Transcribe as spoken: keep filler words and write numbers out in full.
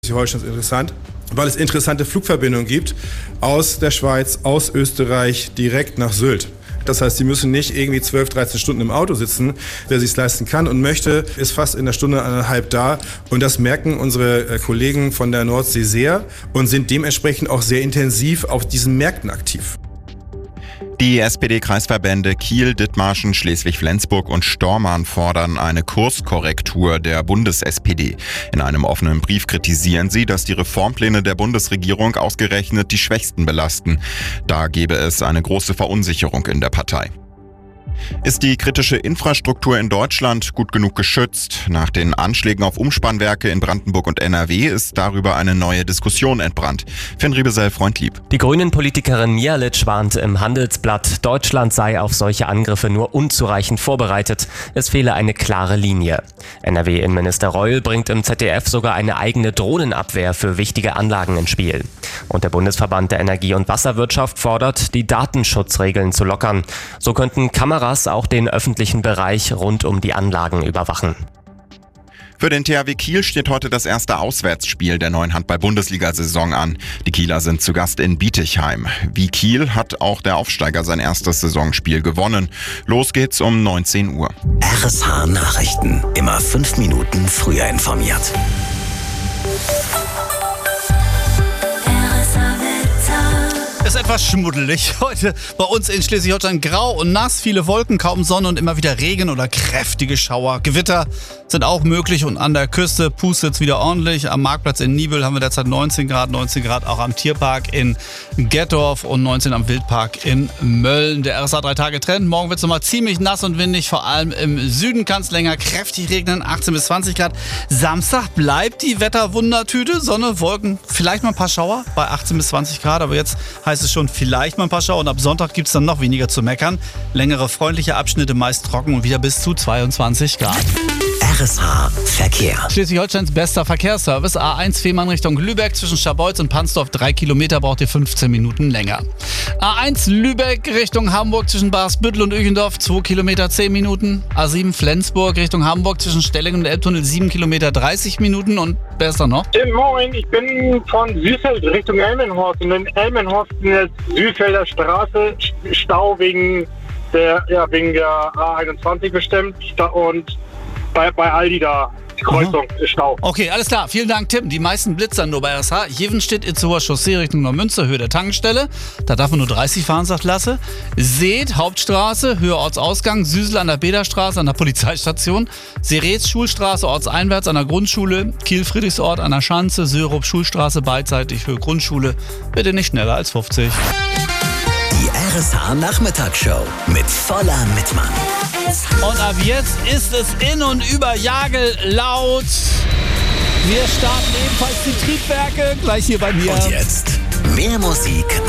Schleswig-Holstein ist interessant, weil es interessante Flugverbindungen gibt aus der Schweiz, aus Österreich direkt nach Sylt. Das heißt, Sie müssen nicht irgendwie zwölf, dreizehn Stunden im Auto sitzen. Wer sich es leisten kann und möchte, ist fast in einer Stunde, eineinhalb da. Und das merken unsere Kollegen von der Nordsee sehr und sind dementsprechend auch sehr intensiv auf diesen Märkten aktiv. Die S P D-Kreisverbände Kiel, Dithmarschen, Schleswig-Flensburg und Stormarn fordern eine Kurskorrektur der Bundes-S P D. In einem offenen Brief kritisieren sie, dass die Reformpläne der Bundesregierung ausgerechnet die Schwächsten belasten. Da gebe es eine große Verunsicherung in der Partei. Ist die kritische Infrastruktur in Deutschland gut genug geschützt? Nach den Anschlägen auf Umspannwerke in Brandenburg und N R W ist darüber eine neue Diskussion entbrannt. Finn Riebesell-Freundlieb. Die Grünen-Politikerin Mihalic warnt im Handelsblatt, Deutschland sei auf solche Angriffe nur unzureichend vorbereitet. Es fehle eine klare Linie. N R W-Innenminister Reul bringt im Z D F sogar eine eigene Drohnenabwehr für wichtige Anlagen ins Spiel. Und der Bundesverband der Energie- und Wasserwirtschaft fordert, die Datenschutzregeln zu lockern. So könnten Kameras auch den öffentlichen Bereich rund um die Anlagen überwachen. Für den T H W Kiel steht heute das erste Auswärtsspiel der neuen Handball-Bundesliga-Saison an. Die Kieler sind zu Gast in Bietigheim. Wie Kiel hat auch der Aufsteiger sein erstes Saisonspiel gewonnen. Los geht's um neunzehn Uhr. R S H Nachrichten. Immer fünf Minuten früher informiert. Ist etwas schmuddelig heute bei uns in Schleswig-Holstein. Grau und nass, viele Wolken, kaum Sonne und immer wieder Regen oder kräftige Schauer. Gewitter sind auch möglich und an der Küste pustet es wieder ordentlich. Am Marktplatz in Niebüll haben wir derzeit neunzehn Grad, neunzehn Grad auch am Tierpark in Gettorf und neunzehn am Wildpark in Mölln. Der R S A drei Tage Trend. Morgen wird es nochmal ziemlich nass und windig, vor allem im Süden kann es länger kräftig regnen, achtzehn bis zwanzig Grad. Samstag bleibt die Wetterwundertüte, Sonne, Wolken, vielleicht mal ein paar Schauer bei achtzehn bis zwanzig Grad, aber jetzt heißt es schon vielleicht mal ein paar Schauer und ab Sonntag gibt es dann noch weniger zu meckern. Längere freundliche Abschnitte, meist trocken und wieder bis zu zweiundzwanzig Grad. R S H Verkehr. Schleswig-Holsteins bester Verkehrsservice. A eins Fehmarn Richtung Lübeck zwischen Scharbeutz und Pansdorf. Drei Kilometer braucht ihr fünfzehn Minuten länger. A eins Lübeck Richtung Hamburg zwischen Barsbüttel und Öchendorf. zwei Kilometer, zehn Minuten. A sieben Flensburg Richtung Hamburg zwischen Stellingen und Elbtunnel. sieben Kilometer, dreißig Minuten. Und besser noch. Tim, moin, ich bin von Süßfeld Richtung Elmenhorst. Und in Elmenhorst in der Süßfelder Straße Stau wegen der, ja, wegen der A einundzwanzig bestimmt. Und Bei, bei Aldi da, die Kreuzung, Aha. Stau. Okay, alles klar. Vielen Dank, Tim. Die meisten blitzern nur bei R S H. Jevenstedt, Itzehoer Chaussee Richtung Neumünster, Höhe der Tankstelle. Da darf man nur dreißig fahren, sagt Lasse. Seet, Hauptstraße, Höhe Ortsausgang. Süsel an der Bederstraße, an der Polizeistation. Seretz, Schulstraße, ortseinwärts an der Grundschule. Kiel-Friedrichsort an der Schanze. Sörup, Schulstraße, beidseitig Höhe Grundschule. Bitte nicht schneller als fünfzig. Die R S H Nachmittagsshow mit voller Mitmann. Und ab jetzt ist es in und über Jagel laut. Wir starten ebenfalls die Triebwerke gleich hier bei mir. Und jetzt mehr Musik